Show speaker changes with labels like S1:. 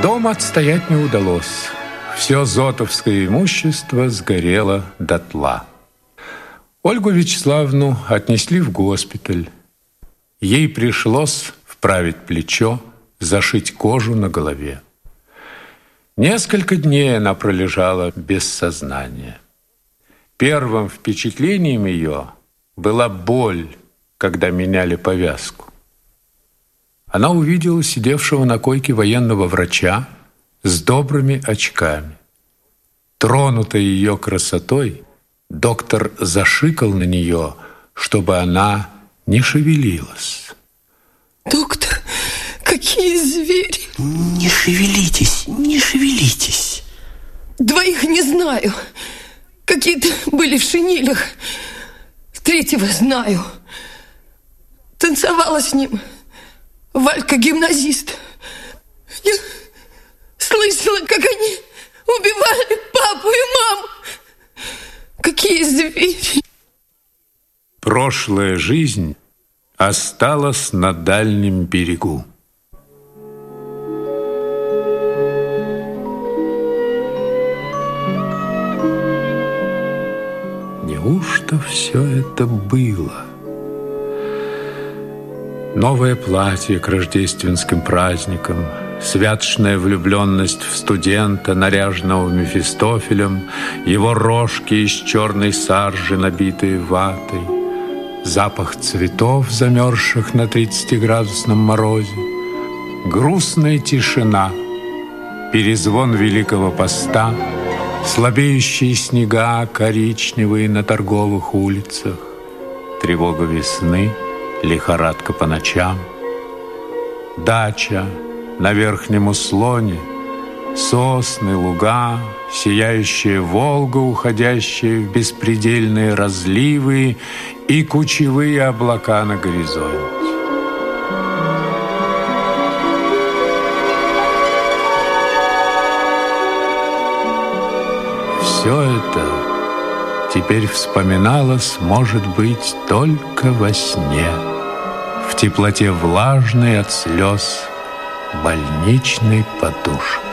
S1: Дом отстоять не удалось. Все зотовское имущество сгорело дотла. Ольгу Вячеславовну отнесли в госпиталь. Ей пришлось вправить плечо, зашить кожу на голове. Несколько дней она пролежала без сознания. Первым впечатлением ее была боль, когда меняли повязку. Она увидела сидевшего на койке военного врача с добрыми очками. Тронутая ее красотой, доктор зашикал на нее, чтобы она не шевелилась.
S2: Доктор, какие звери!
S3: Не шевелитесь, не шевелитесь.
S2: Двоих не знаю. Какие-то были в шинелях. Третьего знаю. Танцевала с ним Валька, гимназист. Я слышала, как они убивали папу и маму. Какие звери!
S1: Прошлая жизнь осталась на дальнем берегу. Неужто все это было? Новое платье к рождественским праздникам, святочная влюбленность в студента, наряженного Мефистофелем, его рожки из черной саржи, набитые ватой, запах цветов, замерзших на 30-градусном морозе, грустная тишина, перезвон Великого Поста, слабеющие снега коричневые на торговых улицах, тревога весны, лихорадка по ночам, дача на верхнем Услоне, сосны, луга, сияющая Волга, уходящая в беспредельные разливы и кучевые облака на горизонте. Все это теперь вспоминалось, может быть, только во сне, в теплоте влажной от слез больничной подушки.